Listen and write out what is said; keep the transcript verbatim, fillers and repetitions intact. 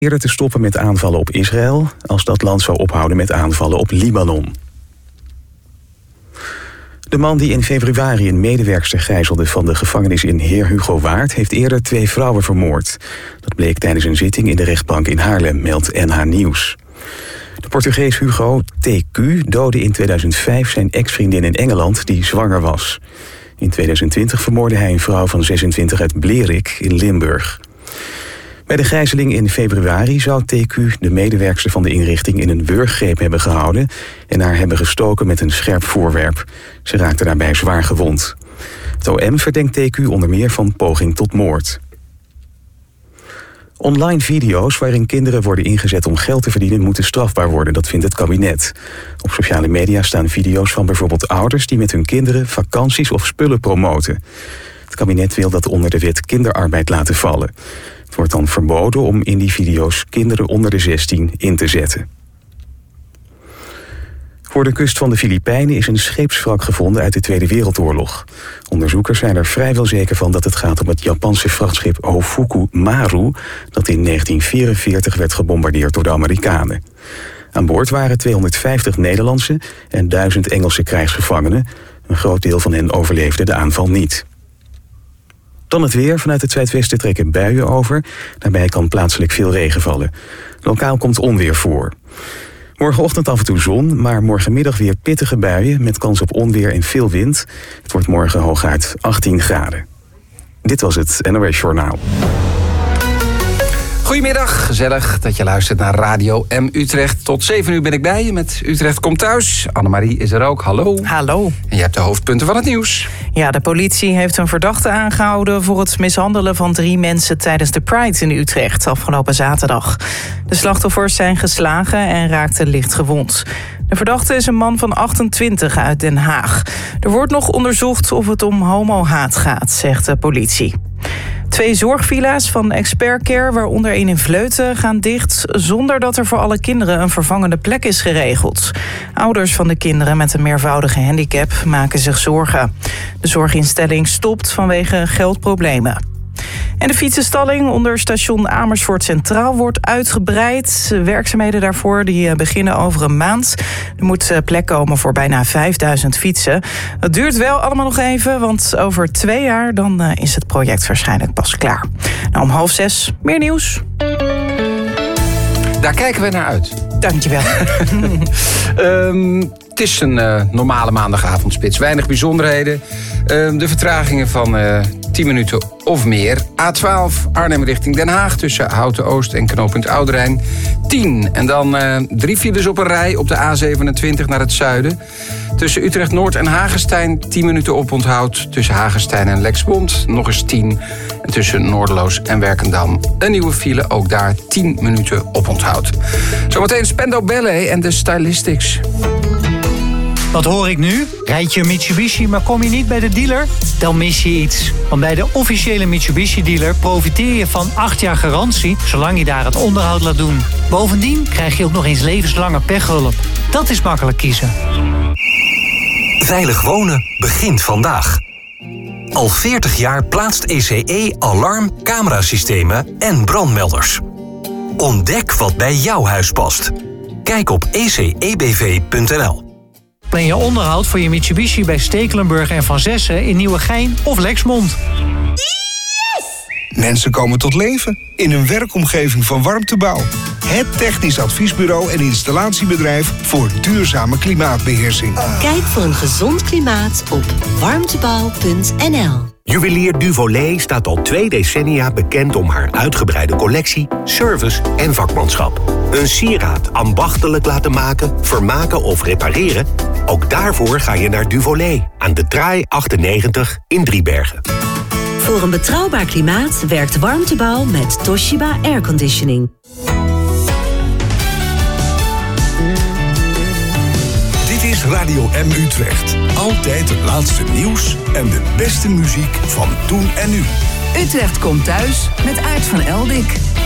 Eerder te stoppen met aanvallen op Israël als dat land zou ophouden met aanvallen op Libanon. De man die in februari een medewerkster gijzelde van de gevangenis in Heer Hugo Waard heeft eerder twee vrouwen vermoord. Dat bleek tijdens een zitting in de rechtbank in Haarlem, meldt N H Nieuws. De Portugees Hugo T Q doodde in tweeduizend vijf zijn ex-vriendin in Engeland die zwanger was. In tweeduizend twintig vermoordde hij een vrouw van zesentwintig uit Blerik in Limburg. Bij de gijzeling in februari zou T Q de medewerkster van de inrichting in een wurggreep hebben gehouden en haar hebben gestoken met een scherp voorwerp. Ze raakte daarbij zwaar gewond. Het O M verdenkt T Q onder meer van poging tot moord. Online video's waarin kinderen worden ingezet om geld te verdienen moeten strafbaar worden, dat vindt het kabinet. Op sociale media staan video's van bijvoorbeeld ouders die met hun kinderen vakanties of spullen promoten. Het kabinet wil dat onder de wet kinderarbeid laten vallen. Het wordt dan verboden om in die video's kinderen onder de zestien in te zetten. Voor de kust van de Filipijnen is een scheepswrak gevonden uit de Tweede Wereldoorlog. Onderzoekers zijn er vrijwel zeker van dat het gaat om het Japanse vrachtschip Hofuku Maru, dat in negentien vierenveertig werd gebombardeerd door de Amerikanen. Aan boord waren tweehonderdvijftig Nederlandse en duizend Engelse krijgsgevangenen. Een groot deel van hen overleefde de aanval niet. Dan het weer. Vanuit het zuidwesten trekken buien over. Daarbij kan plaatselijk veel regen vallen. Lokaal komt onweer voor. Morgenochtend af en toe zon, maar morgenmiddag weer pittige buien met kans op onweer en veel wind. Het wordt morgen hooguit achttien graden. Dit was het N O S Journaal. Goedemiddag, gezellig dat je luistert naar Radio M Utrecht. Tot zeven uur ben ik bij je met Utrecht Komt Thuis. Annemarie is er ook, hallo. Hallo. En je hebt de hoofdpunten van het nieuws. Ja, de politie heeft een verdachte aangehouden voor het mishandelen van drie mensen tijdens de Pride in Utrecht afgelopen zaterdag. De slachtoffers zijn geslagen en raakten licht gewond. De verdachte is een man van achtentwintig uit Den Haag. Er wordt nog onderzocht of het om homohaat gaat, zegt de politie. Twee zorgvilla's van Expert Care, waaronder één in Vleuten, gaan dicht zonder dat er voor alle kinderen een vervangende plek is geregeld. Ouders van de kinderen met een meervoudige handicap maken zich zorgen. De zorginstelling stopt vanwege geldproblemen. En de fietsenstalling onder station Amersfoort Centraal wordt uitgebreid. Werkzaamheden daarvoor die beginnen over een maand. Er moet plek komen voor bijna vijfduizend fietsen. Dat duurt wel allemaal nog even, want over twee jaar dan is het project waarschijnlijk pas klaar. Nou, om half zes meer nieuws. Daar kijken we naar uit. Dankjewel. um, het is een uh, normale maandagavondspits. Weinig bijzonderheden. Uh, de vertragingen van uh, tien minuten of meer. A twaalf Arnhem richting Den Haag tussen Houten Oost en knooppunt Ouderijn. tien. En dan uh, drie files op een rij op de A zevenentwintig naar het zuiden. Tussen Utrecht Noord en Hagestein tien minuten oponthoud. Tussen Hagestein en Lexbond nog eens tien. En tussen Noorderloos en Werkendam een nieuwe file. Ook daar tien minuten oponthoud. Zometeen Spendo Ballet en de Stylistics. Wat hoor ik nu? Rijd je een Mitsubishi, maar kom je niet bij de dealer? Dan mis je iets. Want bij de officiële Mitsubishi-dealer profiteer je van acht jaar garantie, zolang je daar het onderhoud laat doen. Bovendien krijg je ook nog eens levenslange pechhulp. Dat is makkelijk kiezen. Veilig wonen begint vandaag. Al veertig jaar plaatst E C E alarm, camerasystemen en brandmelders. Ontdek wat bij jouw huis past. Kijk op e c e b v punt n l. Plan je onderhoud voor je Mitsubishi bij Stekelenburg en Van Zessen in Nieuwegein of Lexmond. Mensen komen tot leven in een werkomgeving van Warmtebouw. Het technisch adviesbureau en installatiebedrijf voor duurzame klimaatbeheersing. Kijk voor een gezond klimaat op warmtebouw punt n l. Juwelier Duvolet staat al twee decennia bekend om haar uitgebreide collectie, service en vakmanschap. Een sieraad ambachtelijk laten maken, vermaken of repareren? Ook daarvoor ga je naar Duvolet aan de Draai achtennegentig in Driebergen. Voor een betrouwbaar klimaat werkt Warmtebouw met Toshiba Airconditioning. Dit is Radio M Utrecht. Altijd het laatste nieuws en de beste muziek van toen en nu. Utrecht komt thuis met Aart van Eldik.